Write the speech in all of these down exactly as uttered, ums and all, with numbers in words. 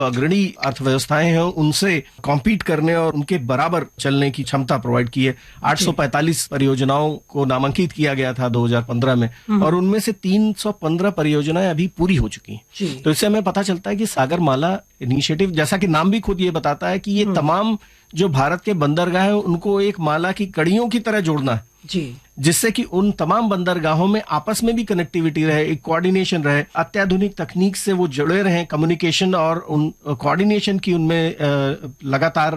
अग्रणी अर्थव्यवस्थाएं हैं उनसे कॉम्पीट करने और उनके बराबर चलने की क्षमता प्रोवाइड की है। आठ सौ पैंतालीस परियोजनाओं को नामांकित किया गया था दो हज़ार पंद्रह में और उनमें से तीन सौ पंद्रह परियोजनाएं अभी पूरी हो चुकी हैं। तो इससे हमें पता चलता है कि सागरमाला इनिशिएटिव, जैसा कि नाम भी खुद ये बताता है कि ये तमाम जो भारत के बंदरगाह है उनको एक माला की कड़ियों की तरह जोड़ना है जी, जिससे कि उन तमाम बंदरगाहों में आपस में भी कनेक्टिविटी रहे, एक कोऑर्डिनेशन रहे, अत्याधुनिक तकनीक से वो जुड़े रहें, कम्युनिकेशन और उन कोऑर्डिनेशन की उनमें लगातार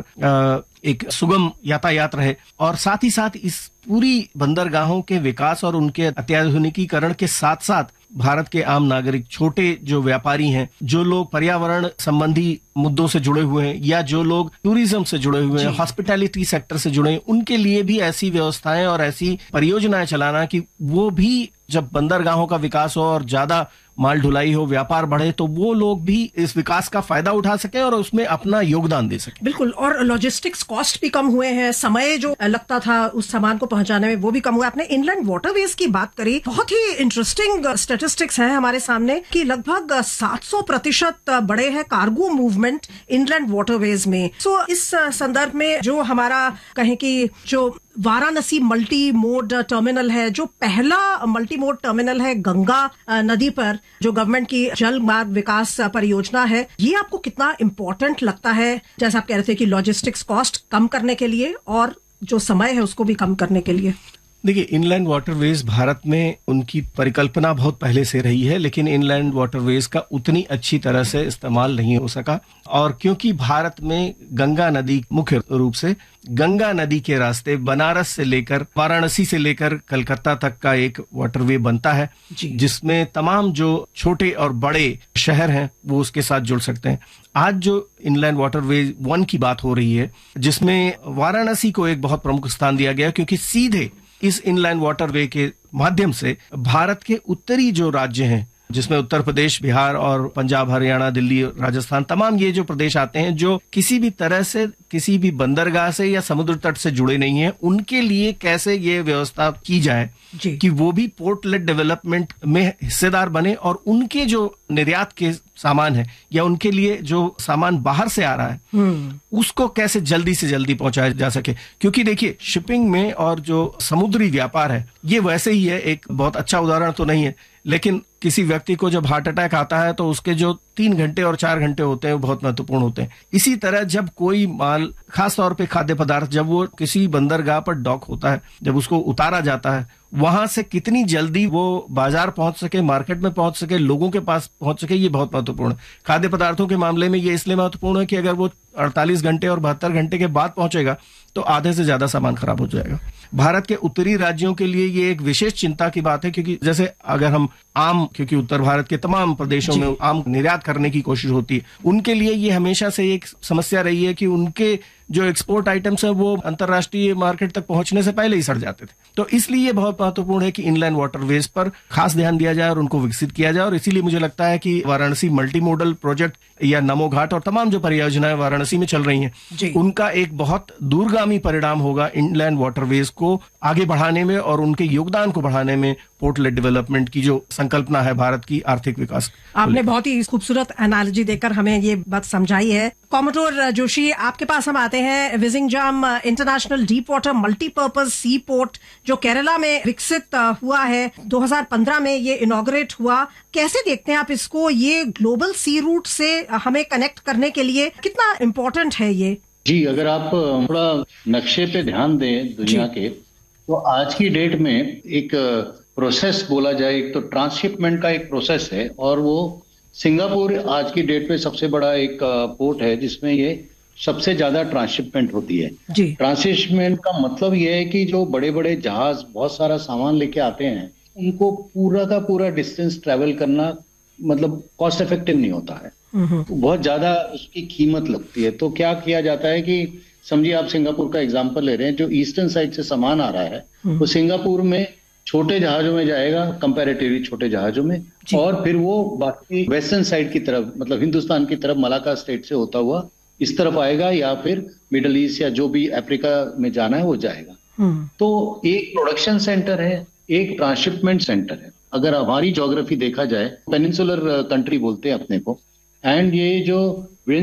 एक सुगम यातायात रहे और साथ ही साथ इस पूरी बंदरगाहों के विकास और उनके अत्याधुनिकीकरण के साथ साथ भारत के आम नागरिक, छोटे जो व्यापारी हैं, जो लोग पर्यावरण संबंधी मुद्दों से जुड़े हुए हैं या जो लोग टूरिज्म से जुड़े हुए हैं, हॉस्पिटैलिटी सेक्टर से जुड़े हैं, उनके लिए भी ऐसी व्यवस्थाएं और ऐसी परियोजनाएं चलाना कि वो भी जब बंदरगाहों का विकास हो और ज्यादा माल ढुलाई हो, व्यापार बढ़े, तो वो लोग भी इस विकास का फायदा उठा सके और उसमें अपना योगदान दे सके। बिल्कुल, और लॉजिस्टिक्स कॉस्ट भी कम हुए हैं, समय जो लगता था उस सामान को पहुंचाने में वो भी कम हुआ। आपने इनलैंड वाटरवेज की बात करी, बहुत ही इंटरेस्टिंग स्टैटिस्टिक्स हैं हमारे सामने कि लगभग सात सौ प्रतिशत बढ़े हैं कार्गो मूवमेंट इनलैंड वाटरवेज में। सो so, इस संदर्भ में जो हमारा कहें कि जो वाराणसी मल्टी मोड टर्मिनल है, जो पहला मल्टी मोड टर्मिनल है गंगा नदी पर, जो गवर्नमेंट की जल मार्ग विकास परियोजना है, ये आपको कितना इम्पोर्टेंट लगता है? जैसे आप कह रहे थे कि लॉजिस्टिक्स कॉस्ट कम करने के लिए और जो समय है उसको भी कम करने के लिए। देखिए, इनलैंड वाटरवेज भारत में उनकी परिकल्पना बहुत पहले से रही है, लेकिन इनलैंड वाटरवेज का उतनी अच्छी तरह से इस्तेमाल नहीं हो सका। और क्योंकि भारत में गंगा नदी मुख्य रूप से गंगा नदी के रास्ते बनारस से लेकर वाराणसी से लेकर कलकत्ता तक का एक वाटरवे बनता है, जिसमें तमाम जो छोटे और बड़े शहर हैं वो उसके साथ जुड़ सकते हैं। आज जो इनलैंड वाटरवे वन की बात हो रही है, जिसमें वाराणसी को एक बहुत प्रमुख स्थान दिया गया, क्योंकि सीधे इस इनलैंड वाटरवे के माध्यम से भारत के उत्तरी जो राज्य हैं, जिसमें उत्तर प्रदेश, बिहार और पंजाब, हरियाणा, दिल्ली, राजस्थान, तमाम ये जो प्रदेश आते हैं जो किसी भी तरह से किसी भी बंदरगाह से या समुद्र तट से जुड़े नहीं हैं, उनके लिए कैसे ये व्यवस्था की जाए कि वो भी पोर्ट लेड डेवलपमेंट में हिस्सेदार बने और उनके जो निर्यात के सामान है या उनके लिए जो सामान बाहर से आ रहा है उसको कैसे जल्दी से जल्दी पहुंचाया जा सके। क्योंकि देखिए, शिपिंग में और जो समुद्री व्यापार है ये वैसे ही है, एक बहुत अच्छा उदाहरण तो नहीं है, लेकिन किसी व्यक्ति को जब हार्ट अटैक आता है तो उसके जो तीन घंटे और चार घंटे होते हैं वो बहुत महत्वपूर्ण होते हैं। इसी तरह जब कोई माल, खास तौर पे खाद्य पदार्थ, जब वो किसी बंदरगाह पर डॉक होता है, जब उसको उतारा जाता है, वहां से कितनी जल्दी वो बाजार पहुंच सके, मार्केट में पहुंच सके, लोगों के पास पहुंच सके, ये बहुत महत्वपूर्ण है। खाद्य पदार्थों के मामले में ये इसलिए महत्वपूर्ण है कि अगर वो अड़तालीस घंटे और बहत्तर घंटे के बाद पहुंचेगा तो आधे से ज्यादा सामान खराब हो जाएगा। भारत के उत्तरी राज्यों के लिए ये एक विशेष चिंता की बात है, क्योंकि जैसे अगर हम आम, क्योंकि उत्तर भारत के तमाम प्रदेशों में आम निर्यात करने की कोशिश होती है, उनके लिए ये हमेशा से एक समस्या रही है कि उनके जो एक्सपोर्ट आइटम्स है वो अंतर्राष्ट्रीय मार्केट तक पहुंचने से पहले ही सड़ जाते थे। तो इसलिए बहुत महत्वपूर्ण है कि इनलैंड वाटरवेज पर खास ध्यान दिया जाए और उनको विकसित किया जाए। और इसीलिए मुझे लगता है कि वाराणसी मल्टी मोडल प्रोजेक्ट या नमो घाट और तमाम जो परियोजनाएं वाराणसी में चल रही हैं, उनका एक बहुत दूरगामी परिणाम होगा इनलैंड वाटरवेज को आगे बढ़ाने में और उनके योगदान को बढ़ाने में, पोर्ट लेड डेवलपमेंट की जो संकल्पना है भारत की आर्थिक विकास। आपने बहुत ही खूबसूरत एनालॉजी देकर हमें ये बात समझाई है। कॉमोडोर जोशी, आपके पास हम आते हैं। विजिंगजाम इंटरनेशनल डीप वाटर मल्टीपर्पज सी पोर्ट जो केरला में विकसित हुआ है, दो हज़ार पंद्रह में ये इनॉग्रेट हुआ। कैसे देखते हैं आप इसको? ये ग्लोबल सी रूट से हमें कनेक्ट करने के लिए कितना इम्पोर्टेंट है ये? जी, अगर आप थोड़ा नक्शे पे ध्यान दें दुनिया के, तो आज की डेट में एक प्रोसेस बोला जाए, एक तो ट्रांसशिपमेंट का एक प्रोसेस है और वो सिंगापुर आज की डेट में सबसे बड़ा एक पोर्ट है जिसमें ये सबसे ज्यादा ट्रांसशिपमेंट होती है। ट्रांसशिपमेंट का मतलब ये है कि जो बड़े बड़े जहाज बहुत सारा सामान लेके आते हैं, उनको पूरा का पूरा डिस्टेंस ट्रेवल करना मतलब कॉस्ट इफेक्टिव नहीं होता है, तो बहुत ज्यादा उसकी कीमत लगती है। तो क्या किया जाता है कि समझिए आप सिंगापुर का एग्जांपल ले रहे हैं, जो ईस्टर्न साइड से सामान आ रहा है वो सिंगापुर में छोटे जहाजों में जाएगा, कंपैरेटिवली छोटे जहाजों में, और फिर वो बाकी वेस्टर्न साइड की तरफ, मतलब हिंदुस्तान की तरफ मलाका स्टेट से होता हुआ इस तरफ आएगा या फिर मिडल ईस्ट या जो भी अफ्रीका में जाना है वो जाएगा। तो एक प्रोडक्शन सेंटर है, एक ट्रांसशिपमेंट सेंटर है। अगर हमारी ज्योग्राफी देखा जाए, पेनिनसुलर कंट्री बोलते हैं अपने को, एंड ये जो